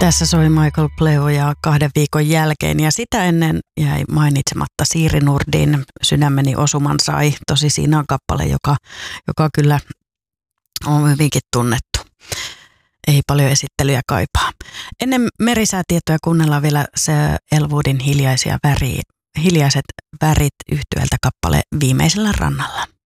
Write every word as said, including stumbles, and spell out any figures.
Tässä soi Michael Pleo ja kahden viikon jälkeen ja sitä ennen jäi mainitsematta Siiri Nurdin Sydämeni osuman sai. Tosi siinä on kappale, joka, joka kyllä on hyvinkin tunnettu. Ei paljon esittelyjä kaipaa. Ennen merisäätietoja kuunnellaan vielä se Elwoodin hiljaisia väri, hiljaiset värit yhtyeltä kappale Viimeisellä rannalla.